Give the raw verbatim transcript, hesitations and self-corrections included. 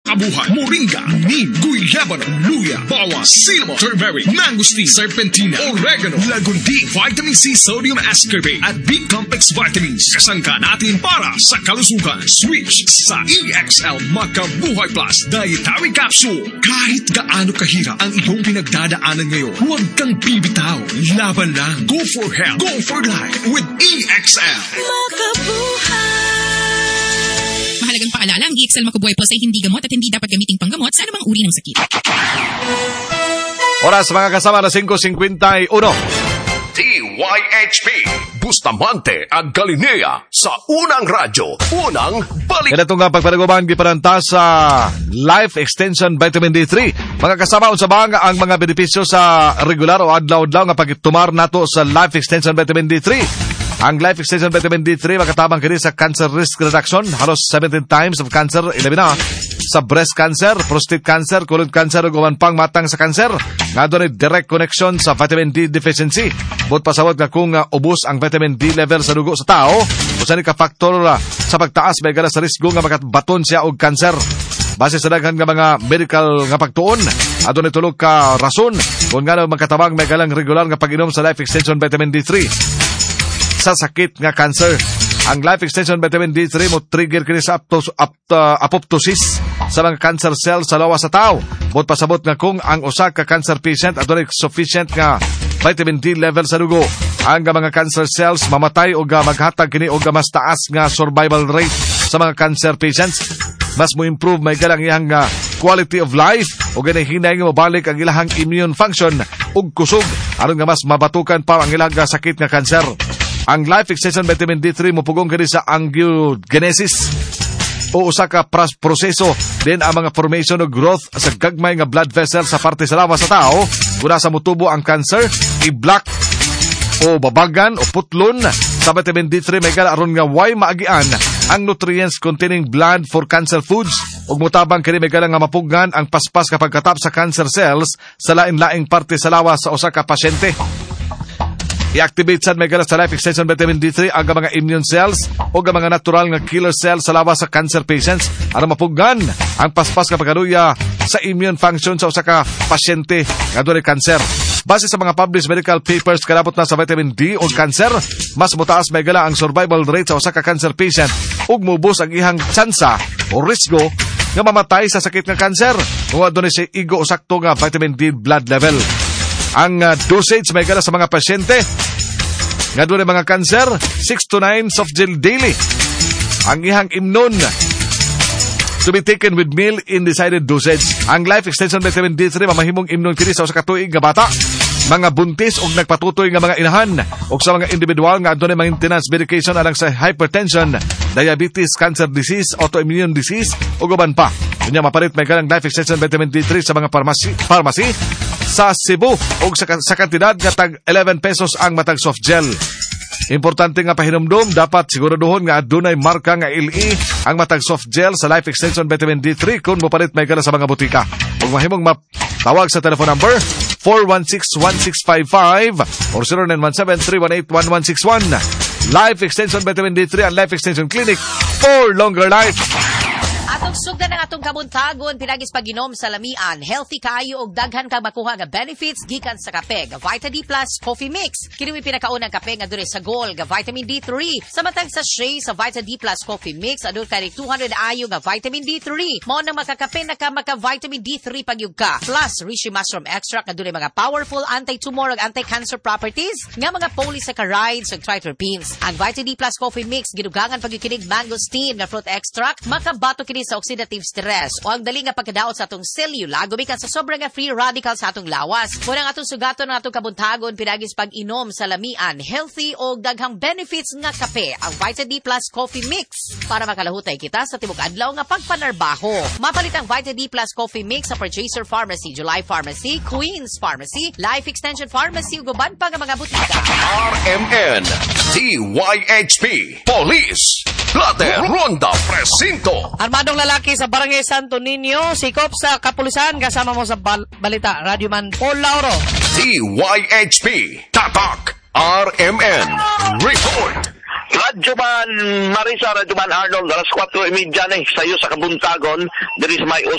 makabuhay, moringa, neem, guyabano, luya, bawang, cinnamon, turmeric, mangosteen, serpentina, oregano, lagunding, vitamin C, sodium ascorbate, at B-complex vitamins. Kasangka natin para sa kalusugan. Switch sa E X L Makabuhay Plus Dietary Capsule. Kahit gaano kahirap ang iyong pinagdadaanan ngayon, huwag kang bibitaw. Laban lang. Go for health. Go for life with E X L. Makabuhay. Mahalagang paalala, ang E X L Makabuhay Plus ay hindi gamot at hindi dapat gamiting panggamot sa anumang uri ng sakit. Oras mga kasama na five fifty-one. D Y H P Bustamante ang Galilea sa unang radyo, unang balik. Kaya itong pagpanaguban giparanta sa Life Extension Vitamin D three. Mga kasama sa banga ang mga benepisyo sa regular o adlaw-adlaw nga pagtumar nato sa Life Extension Vitamin D three. Ang Life Extension Vitamin D three makatabang kini sa cancer risk reduction, halos seventeen times of cancer, ilabi na sa breast cancer, prostate cancer, colon cancer ug uban pang matang sa cancer. Nga doon direct connection sa vitamin D deficiency. But pasabot nga kung uh, ubos ang vitamin D level sa dugo sa tao, usa ni ka factor uh, sa pagtaas may gala sa risgo nga makabaton siya og cancer. Base sa daghan nga mga medical nga pagtuon, adunay tulog ka rason kung nga magkatabang may galang regular nga pag-inom sa Life Extension Vitamin D three. Sa sakit nga cancer, ang Life Extension Vitamin D three mo trigger kini sa aptos, ap, uh, apoptosis sa mga cancer cells sa lawas sa tao. Bot pasabot nga kung ang usa ka cancer patient adunay sufficient nga vitamin D level sa dugo, ang mga cancer cells mamatay o ga maghatag kini og mas taas nga survival rate sa mga cancer patients. Mas mo improve may galang iyang uh, quality of life o ganay hinay nga mabalik ang ilahang immune function ug kusog aron nga mas mabatukan pa ang ilang sakit nga cancer. Ang Life Extension Vitamin D three mupugong kini sa angiogenesis o usa ka proseso din ang mga formation o growth sa gagmay nga blood vessel sa parte sa lawas sa tao. Kuna sa mutubo ang cancer, i-block o babagan o putlon sa vitamin D three may gala aron nga way maagian ang nutrients containing blood for cancer foods ug mutabang kini may gala nga mapugnan ang paspas kapag katap sa cancer cells sa lain-laing parte sa lawas sa usa ka pasyente. I-activate sad may gala sa Life Extension Vitamin D three ang mga immune cells o ang mga natural nga killer cells sa lawas sa cancer patients aron mapugnan ang paspas kapag kaduya sa immune function sa usa ka pasyente nga dunay cancer. Base sa mga published medical papers kalabot na sa vitamin D o cancer, mas mutaas may gala ang survival rate sa usa ka cancer patient ug mubos ang ihang tsansa o risgo nga mamatay sa sakit nga cancer kung adunay siya igo o sakto nga vitamin D blood level. Ang uh, dosage may gala sa mga pasyente nga dunay mga cancer, six to nine soft gel daily. Ang ihang imnon to be taken with meal in decided dosage. Ang Life Extension Vitamin D three mamahimong imnon kini sa usa ka tuig nga bata, mga buntis og nagpatutoy nga mga inahan og sa mga individual nga adunay maintenance medication alang sa hypertension, diabetes, cancer disease, autoimmune disease ug uban pa. Unya maparit may galang Life Extension Vitamin D three sa mga pharmacy, pharmacy sa Cebu og sa, sa kantidad nga tag eleven pesos ang matag soft gel. Importante nga pahinumdum, dapat siguraduhon nga adunay marka nga L E ang matag soft gel sa Life Extension Vitamin D three kung mopalit may gala sa mga butika. Ug mahimong matawag sa telephone number four one six one six five five or zero nine one seven three one eight one one six one. Life Extension Vitamin D three and Life Extension Clinic for longer life. Atong sugdan ang atong kabuntagon pinagis paginom sa lamian, healthy kayo og daghan kang makuha nga benefits gikan sa kape, nga Vita D Plus Coffee Mix. Kini may pinakaunang kape nga dure sa gold, nga vitamin D three. Samantang sa sachet sa Vita D Plus Coffee Mix, adun kay two hundred ayo nga vitamin D three. Mao nang makakape na ka maka vitamin D three pagyug ka. Plus reishi mushroom extract nga dure mga powerful anti-tumor ug anti-cancer properties, nga mga polysaccharides ug triterpenes. Ang Vita D Plus Coffee Mix gidugangan pagyud kining mangosteen nga fruit extract, makabato kini sa oxidative stress o ang dali nga pagkadaot sa atong selula gumikan sa sobrang nga free radicals sa atong lawas. Muna nga atong sugaton ng atong kabuntagon pinagis pag-inom sa lamian, healthy o daghang benefits nga kape, ang Vita D Plus Coffee Mix para makalahutay kita sa tibok adlaw nga pagpanarbaho. Mapalit ang Vita D Plus Coffee Mix sa Purchaser Pharmacy, July Pharmacy, Queens Pharmacy, Life Extension Pharmacy ug uban pa nga mga butika. R M N, D Y H P, Police, Plate, Ronda, Presinto. Armadong lalaki sa Barangay Santo Niño, sikop sa kapulisan, kasama mo sa bal- balita, Radyoman Paul Lauro. D Y H P, Tatak, R M N, Report. Radyoman Marisa, Radyoman Arnold, alas kwatro trenta ni, sayo sa Kabuntagon, there is my